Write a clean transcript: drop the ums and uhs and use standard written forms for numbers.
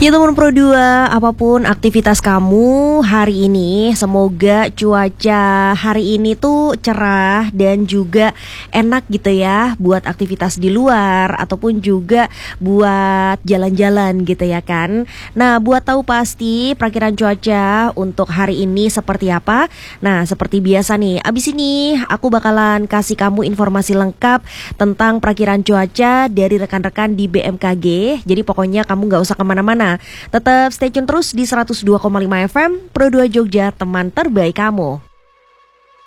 Ya teman Pro 2, apapun aktivitas kamu hari ini, semoga cuaca hari ini tuh cerah dan juga enak gitu ya buat aktivitas di luar ataupun juga buat jalan-jalan gitu ya kan. Nah, buat tahu pasti perakiran cuaca untuk hari ini seperti apa? Nah, seperti biasa nih, abis ini aku bakalan kasih kamu informasi lengkap tentang perakiran cuaca dari rekan-rekan di BMKG. Jadi pokoknya kamu gak usah kemana-mana. Tetap stay tune terus di 102,5 FM Pro 2 Jogja, teman terbaik kamu.